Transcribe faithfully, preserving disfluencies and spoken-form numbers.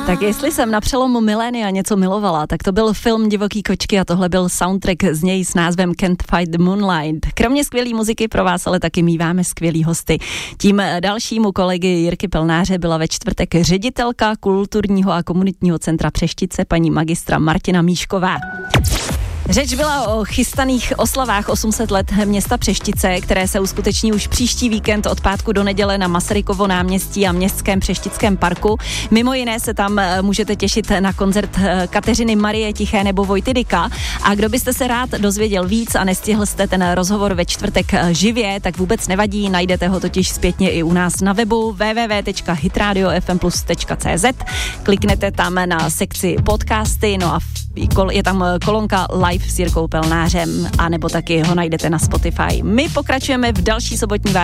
Tak jestli jsem na přelomu milénia něco milovala, tak to byl film Divoký kočky a tohle byl soundtrack z něj s názvem Can't Fight the Moonlight. Kromě skvělý muziky pro vás ale taky míváme skvělý hosty. Tím dalšímu kolegy Jirky Pelnáře byla ve čtvrtek ředitelka kulturního a komunitního centra Přeštice paní magistra Martina Míšková. Řeč byla o chystaných oslavách osm set let města Přeštice, které se uskuteční už příští víkend od pátku do neděle na Masarykovo náměstí a Městském Přeštickém parku. Mimo jiné se tam můžete těšit na koncert Kateřiny Marie Tiché nebo Vojty Dyka. A kdo byste se rád dozvěděl víc a nestihl jste ten rozhovor ve čtvrtek živě, tak vůbec nevadí, najdete ho totiž zpětně i u nás na webu w w w tečka hitradio f m plus tečka c z. Kliknete tam na sekci podcasty, no a je tam kolonka live s Jirkou Pelnářem, a nebo taky ho najdete na Spotify. My pokračujeme v další sobotní